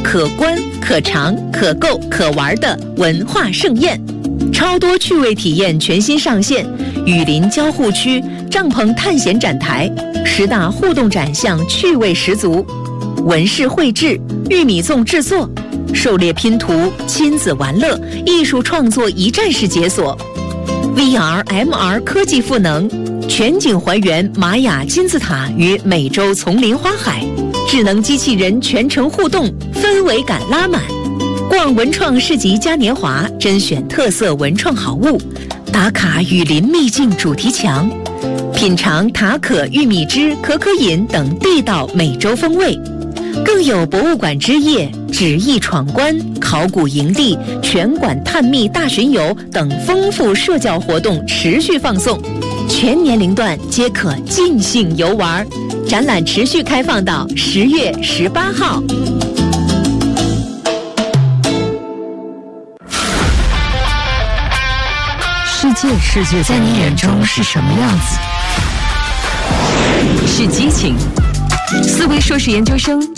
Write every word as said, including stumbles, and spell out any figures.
可观、可尝、可购、可玩的文化盛宴。超多趣味体验全新上线，雨林交互区、帐篷探险展台、十大互动展项趣味十足，纹饰绘制、玉米粽制作、狩猎拼图、亲子玩乐、艺术创作一站式解锁。V R、M R 科技赋能，全景还原玛雅金字塔与美洲丛林花海，智能机器人全程互动，氛围感拉满。逛文创市集嘉年华，甄选特色文创好物，打卡雨林秘境主题墙，品尝塔可玉米汁、可可饮等地道美洲风味。更有博物馆之夜、纸艺闯关、考古营地、全馆探秘大巡游等丰富社交活动持续放送，全年龄段皆可尽兴游玩。展览持续开放到十月十八号。 世界世界在你眼中是什么样子？ 是激情。思维硕士研究生